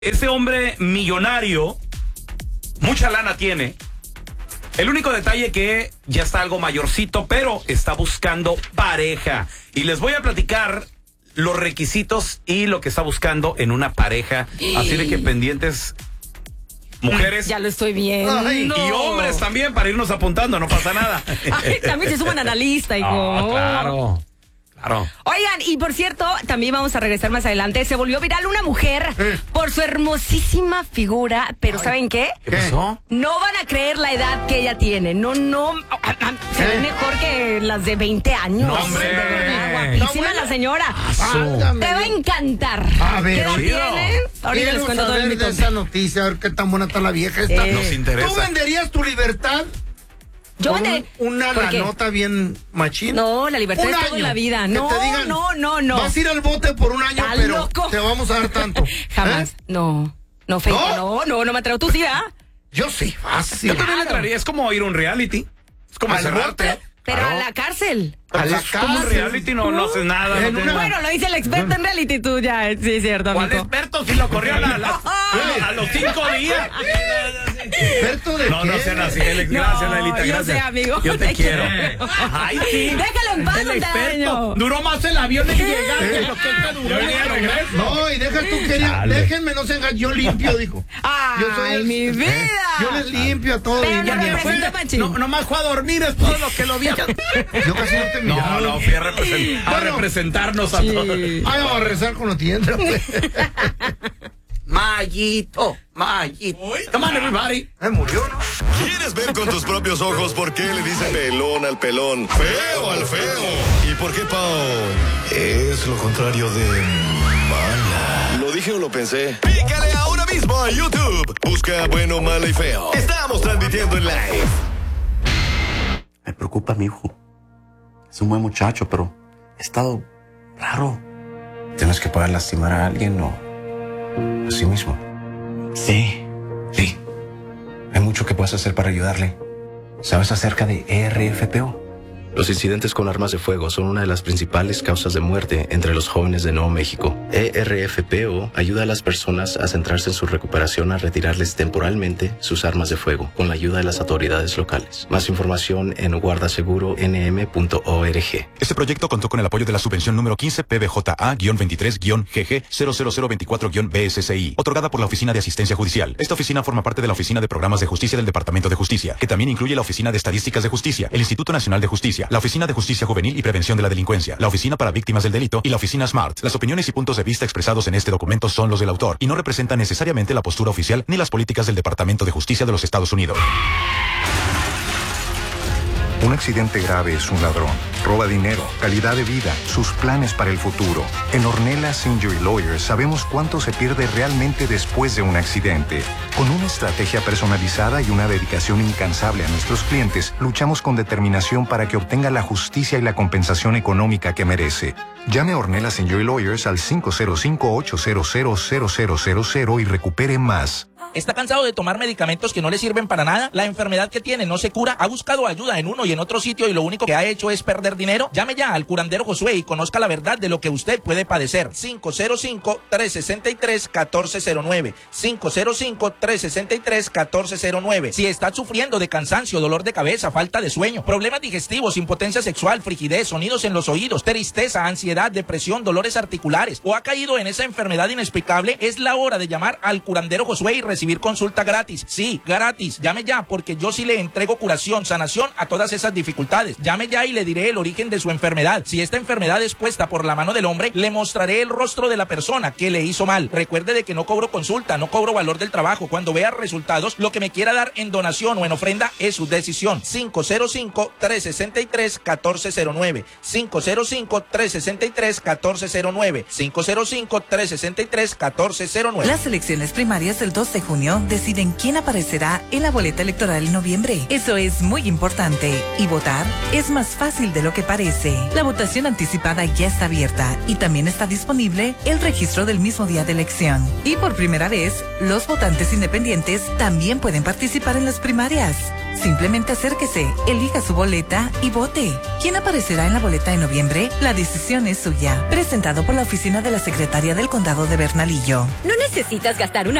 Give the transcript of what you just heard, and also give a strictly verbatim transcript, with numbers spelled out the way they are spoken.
Ese hombre millonario, mucha lana tiene. El único detalle que ya está algo mayorcito, pero está buscando pareja. Y les voy a platicar los requisitos y lo que está buscando en una pareja. Así de que pendientes, mujeres. Ya lo estoy viendo. Ay, y hombres también, para irnos apuntando, no pasa nada. Ay, también se suman a la lista, hijo. Oh, claro. Claro. Oigan, y por cierto, también vamos a regresar más adelante. Se volvió viral una mujer ¿Eh? por su hermosísima figura, pero Ay, ¿saben qué? ¿Qué pasó? No van a creer la edad que ella tiene. No, no. Se ve ¿Eh? mejor que las de veinte años. No, hombre. De verdad, guapísima No, la señora. Ándame. Te va a encantar. A ver, ¿Qué edad oye. tiene? Ahorita les Quiero cuento todo el saber de mito. esa noticia, a ver qué tan buena está la vieja esta. Eh. Nos interesa. ¿Tú venderías tu libertad? Yo por vendré. un- una ¿Por qué? nota bien machín. No, la libertad Un es todo en año, la vida. que No, te digan, no, no, no. Vas a ir al bote por un año, ¿Estás pero loco? te vamos a dar tanto. Jamás. ¿Eh? No. No, Feito, ¿No? no, no, no me atrevo. ¿Tú sí, ah? Yo sí, fácil. Yo también le entraría. Es como ir a un reality. Es como ¿Al cerrarte. bote? Pero Claro. a la cárcel. A la Es como un cárcel. reality, no, no haces nada. En no te- una- Bueno, lo dice el experto en reality, tú ya. Sí, es cierto, ¿Cuál amigo. experto? Si lo corrió a, la- la- a los cinco días. ¿Experto de No, qué? no sean así, Alex. Gracias, No, Adelita, yo gracias. sé, amigo. Yo te Te quiero. quiero. Ay, sí. Déjalo en paz, El don experto. Telaraño. Duró más el avión en llegar que lo que él te duró en el regreso. No, y deja tú quería. Chale. Déjenme, no se hagan. Yo limpio, dijo. Ay, Yo soy el- mi ¿Eh? vida. Yo les limpio a todos. Pero y no ya ni representa afuera. machín. No, nomás fue a dormir, es todo lo que lo vi. Yo casi no te miraba. No, no, fui a, represent- a Bueno. representarnos a todos. Ay, vamos a rezar con la tienda. pues. Mayito, Mayito. Come on, everybody. Ay, murió, ¿no? ¿Quieres ver con tus propios ojos por qué le dicen pelón al pelón, feo al feo? ¿Y por qué Pao es lo contrario de mala? ¿Lo dije o lo pensé? Pícale ahora mismo a YouTube. Busca bueno, mala y feo. Estamos transmitiendo en live. Me preocupa mi hijo. Es un buen muchacho, pero he estado raro. ¿Tienes que poder lastimar a alguien o a sí mismo? Sí, sí. Hay mucho que puedes hacer para ayudarle. ¿Sabes acerca de E R F P O? Los incidentes con armas de fuego son una de las principales causas de muerte entre los jóvenes de Nuevo México. E R F P O ayuda a las personas a centrarse en su recuperación al retirarles temporalmente sus armas de fuego con la ayuda de las autoridades locales. Más información en guarda seguro n m punto org. Este proyecto contó con el apoyo de la subvención número quince P B J A veintitrés G G cero cero cero veinticuatro B S C I, otorgada por la Oficina de Asistencia Judicial. Esta oficina forma parte de la Oficina de Programas de Justicia del Departamento de Justicia, que también incluye la Oficina de Estadísticas de Justicia, el Instituto Nacional de Justicia, la Oficina de Justicia Juvenil y Prevención de la Delincuencia, la Oficina para Víctimas del Delito y la Oficina SMART. Las opiniones y puntos de vista expresados en este documento son los del autor y no representan necesariamente la postura oficial ni las políticas del Departamento de Justicia de los Estados Unidos. Un accidente grave es un ladrón. Roba dinero, calidad de vida, sus planes para el futuro. En Ornelas Injury Lawyers sabemos cuánto se pierde realmente después de un accidente. Con una estrategia personalizada y una dedicación incansable a nuestros clientes, luchamos con determinación para que obtenga la justicia y la compensación económica que merece. Llame a Ornelas Injury Lawyers al cinco cero cinco, ocho cero cero, cero cero cero cero y recupere más. ¿Está cansado de tomar medicamentos que no le sirven para nada? ¿La enfermedad que tiene no se cura? ¿Ha buscado ayuda en uno y en otro sitio y lo único que ha hecho es perder dinero? Llame ya al curandero Josué y conozca la verdad de lo que usted puede padecer. cinco cero cinco, tres seis tres, uno cuatro cero nueve. cinco cero cinco, tres seis tres, uno cuatro cero nueve. Si está sufriendo de cansancio, dolor de cabeza, falta de sueño, problemas digestivos, impotencia sexual, frigidez, sonidos en los oídos, tristeza, ansiedad, depresión, dolores articulares o ha caído en esa enfermedad inexplicable, es la hora de llamar al curandero Josué y recibir consulta gratis. Sí, gratis. Llame ya porque yo sí le entrego curación, sanación a todas esas dificultades. Llame ya y le diré el origen de su enfermedad. Si esta enfermedad es puesta por la mano del hombre, le mostraré el rostro de la persona que le hizo mal. Recuerde de que no cobro consulta, no cobro valor del trabajo. Cuando vea resultados, lo que me quiera dar en donación o en ofrenda es su decisión. cinco cero cinco, tres seis tres, uno cuatro cero nueve. cinco cero cinco, tres seis tres, uno cuatro cero nueve. cinco cero cinco, tres seis tres, uno cuatro cero nueve. Las elecciones primarias del dos de junio junio deciden quién aparecerá en la boleta electoral en noviembre. Eso es muy importante y votar es más fácil de lo que parece. La votación anticipada ya está abierta y también está disponible el registro del mismo día de elección. Y por primera vez, los votantes independientes también pueden participar en las primarias. Simplemente acérquese, elija su boleta y vote. ¿Quién aparecerá en la boleta de noviembre? La decisión es suya. Presentado por la oficina de la Secretaria del Condado de Bernalillo. No necesitas gastar una